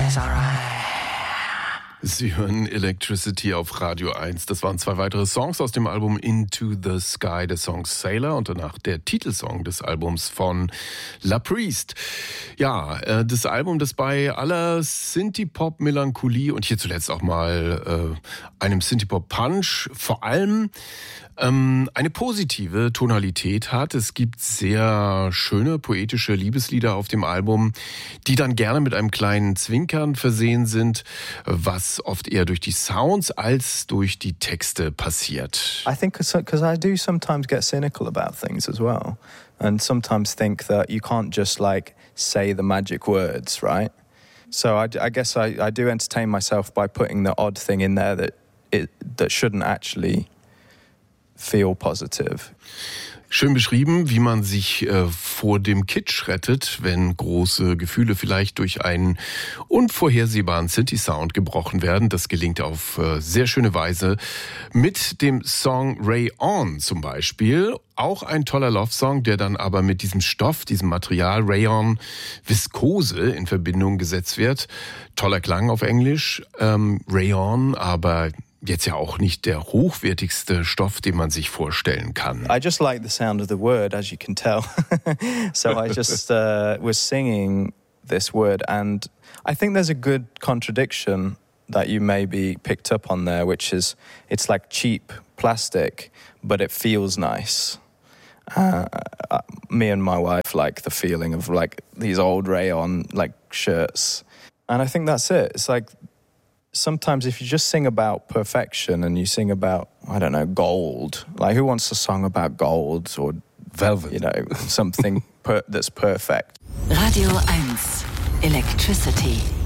is alright. Sie hören Electricity auf Radio 1. Das waren 2 weitere Songs aus dem Album Into the Sky, der Song Sailor und danach der Titelsong des Albums von La Priest. Ja, das Album, das bei aller Synthie-Pop-Melancholie und hier zuletzt auch mal einem Synthie-Pop-Punch vor allem eine positive Tonalität hat. Es gibt sehr schöne, poetische Liebeslieder auf dem Album, die dann gerne mit einem kleinen Zwinkern versehen sind, was oft eher durch die Sounds als durch die Texte passiert. I think because I do sometimes get cynical about things as well, and sometimes think that you can't just like say the magic words, right? So I guess I do entertain myself by putting the odd thing in there that shouldn't actually feel positive. Schön beschrieben, wie man sich vor dem Kitsch rettet, wenn große Gefühle vielleicht durch einen unvorhersehbaren Synthi-Sound gebrochen werden. Das gelingt auf sehr schöne Weise mit dem Song Ray On zum Beispiel. Auch ein toller Love-Song, der dann aber mit diesem Stoff, diesem Material Rayon Viskose in Verbindung gesetzt wird. Toller Klang auf Englisch, Rayon, aber jetzt ja auch nicht der hochwertigste Stoff, den man sich vorstellen kann. I just like the sound of the word, as you can tell. So I just was singing this word, and I think there's a good contradiction that you maybe picked up on there, which is it's like cheap plastic, but it feels nice. Me and my wife like the feeling of like these old rayon like shirts, and I think that's it. It's like sometimes if you just sing about perfection and you sing about, I don't know, gold, like who wants a song about gold or velvet, you know, something that's perfect. Radio 1 Electricity.